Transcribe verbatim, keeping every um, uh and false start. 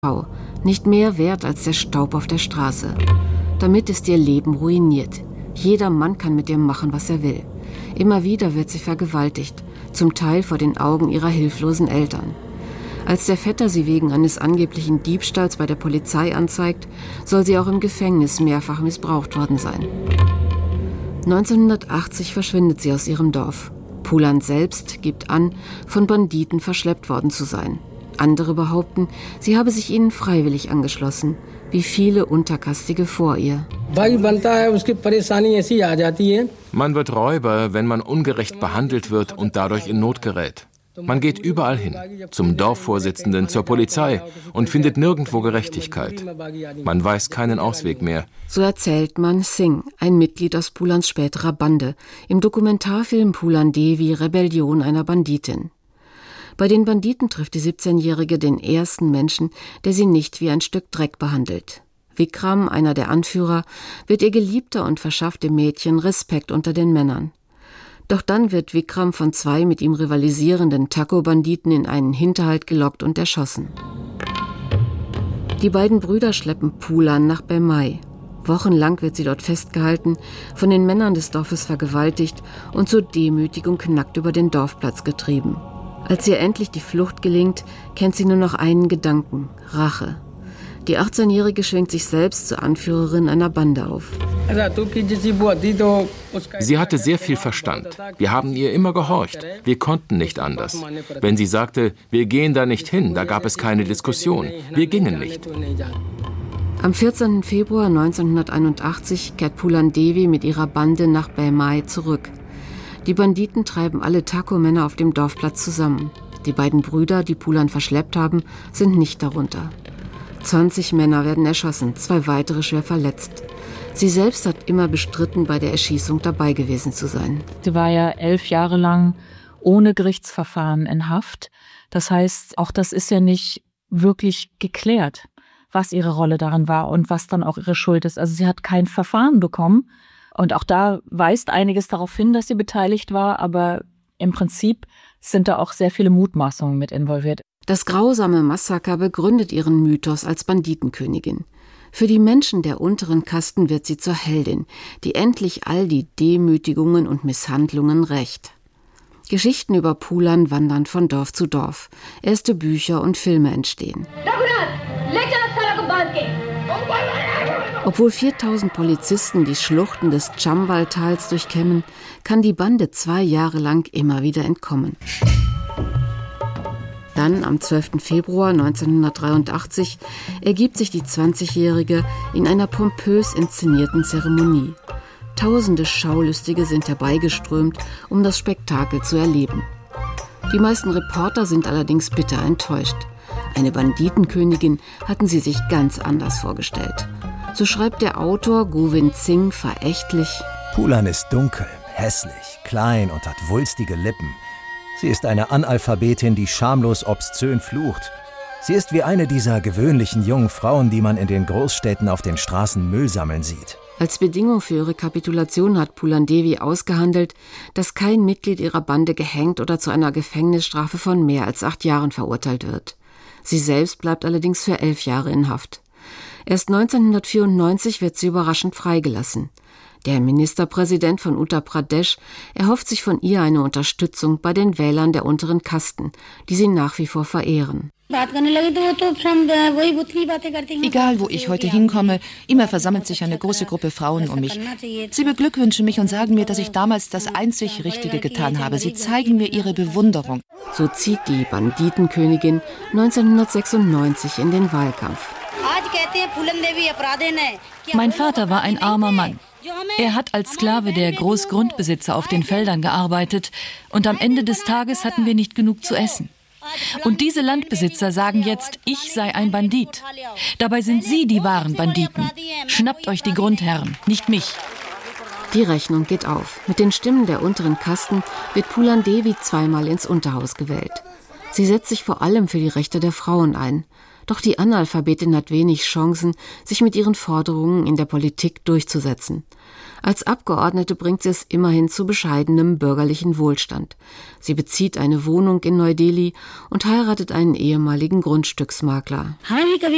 Frau, nicht mehr wert als der Staub auf der Straße. Damit ist ihr Leben ruiniert. Jeder Mann kann mit ihr machen, was er will. Immer wieder wird sie vergewaltigt, zum Teil vor den Augen ihrer hilflosen Eltern. Als der Vetter sie wegen eines angeblichen Diebstahls bei der Polizei anzeigt, soll sie auch im Gefängnis mehrfach missbraucht worden sein. neunzehnhundertachtzig verschwindet sie aus ihrem Dorf. Phulan selbst gibt an, von Banditen verschleppt worden zu sein. Andere behaupten, sie habe sich ihnen freiwillig angeschlossen, wie viele Unterkastige vor ihr. Man wird Räuber, wenn man ungerecht behandelt wird und dadurch in Not gerät. Man geht überall hin, zum Dorfvorsitzenden, zur Polizei und findet nirgendwo Gerechtigkeit. Man weiß keinen Ausweg mehr. So erzählt Man Singh, ein Mitglied aus Phulans späterer Bande, im Dokumentarfilm Phulan Devi, Rebellion einer Banditin. Bei den Banditen trifft die siebzehnjährige den ersten Menschen, der sie nicht wie ein Stück Dreck behandelt. Vikram, einer der Anführer, wird ihr Geliebter und verschafft dem Mädchen Respekt unter den Männern. Doch dann wird Vikram von zwei mit ihm rivalisierenden Thakur-Banditen in einen Hinterhalt gelockt und erschossen. Die beiden Brüder schleppen Phulan nach Bhimai. Wochenlang wird sie dort festgehalten, von den Männern des Dorfes vergewaltigt und zur Demütigung nackt über den Dorfplatz getrieben. Als ihr endlich die Flucht gelingt, kennt sie nur noch einen Gedanken: Rache. Die achtzehnjährige schwingt sich selbst zur Anführerin einer Bande auf. Sie hatte sehr viel Verstand. Wir haben ihr immer gehorcht. Wir konnten nicht anders. Wenn sie sagte, wir gehen da nicht hin, da gab es keine Diskussion. Wir gingen nicht. Am vierzehnten Februar neunzehnhunderteinundachtzig kehrt Phulan Devi mit ihrer Bande nach Bhimai zurück. Die Banditen treiben alle Thakur-Männer auf dem Dorfplatz zusammen. Die beiden Brüder, die Phulan verschleppt haben, sind nicht darunter. zwanzig Männer werden erschossen, zwei weitere schwer verletzt. Sie selbst hat immer bestritten, bei der Erschießung dabei gewesen zu sein. Sie war ja elf Jahre lang ohne Gerichtsverfahren in Haft. Das heißt, auch das ist ja nicht wirklich geklärt, was ihre Rolle darin war und was dann auch ihre Schuld ist. Also sie hat kein Verfahren bekommen. Und auch da weist einiges darauf hin, dass sie beteiligt war, aber im Prinzip sind da auch sehr viele Mutmaßungen mit involviert. Das grausame Massaker begründet ihren Mythos als Banditenkönigin. Für die Menschen der unteren Kasten wird sie zur Heldin, die endlich all die Demütigungen und Misshandlungen rächt. Geschichten über Phulan wandern von Dorf zu Dorf. Erste Bücher und Filme entstehen. Obwohl viertausend Polizisten die Schluchten des Chambal-Tals durchkämmen, kann die Bande zwei Jahre lang immer wieder entkommen. Dann, am zwölften Februar neunzehnhundertdreiundachtzig, ergibt sich die zwanzigjährige in einer pompös inszenierten Zeremonie. Tausende Schaulustige sind herbeigeströmt, um das Spektakel zu erleben. Die meisten Reporter sind allerdings bitter enttäuscht. Eine Banditenkönigin hatten sie sich ganz anders vorgestellt. So schreibt der Autor Govind Singh verächtlich: Phulan ist dunkel, hässlich, klein und hat wulstige Lippen. Sie ist eine Analphabetin, die schamlos obszön flucht. Sie ist wie eine dieser gewöhnlichen jungen Frauen, die man in den Großstädten auf den Straßen Müll sammeln sieht. Als Bedingung für ihre Kapitulation hat Phulan Devi ausgehandelt, dass kein Mitglied ihrer Bande gehängt oder zu einer Gefängnisstrafe von mehr als acht Jahren verurteilt wird. Sie selbst bleibt allerdings für elf Jahre in Haft. Erst neunzehnhundertvierundneunzig wird sie überraschend freigelassen. Der Ministerpräsident von Uttar Pradesh erhofft sich von ihr eine Unterstützung bei den Wählern der unteren Kasten, die sie nach wie vor verehren. Egal, wo ich heute hinkomme, immer versammelt sich eine große Gruppe Frauen um mich. Sie beglückwünschen mich und sagen mir, dass ich damals das einzig Richtige getan habe. Sie zeigen mir ihre Bewunderung. So zieht die Banditenkönigin neunzehnhundertsechsundneunzig in den Wahlkampf. Mein Vater war ein armer Mann. Er hat als Sklave der Großgrundbesitzer auf den Feldern gearbeitet und am Ende des Tages hatten wir nicht genug zu essen. Und diese Landbesitzer sagen jetzt, ich sei ein Bandit. Dabei sind sie die wahren Banditen. Schnappt euch die Grundherren, nicht mich. Die Rechnung geht auf. Mit den Stimmen der unteren Kasten wird Phulan Devi zweimal ins Unterhaus gewählt. Sie setzt sich vor allem für die Rechte der Frauen ein. Doch die Analphabetin hat wenig Chancen, sich mit ihren Forderungen in der Politik durchzusetzen. Als Abgeordnete bringt sie es immerhin zu bescheidenem bürgerlichen Wohlstand. Sie bezieht eine Wohnung in Neu-Delhi und heiratet einen ehemaligen Grundstücksmakler.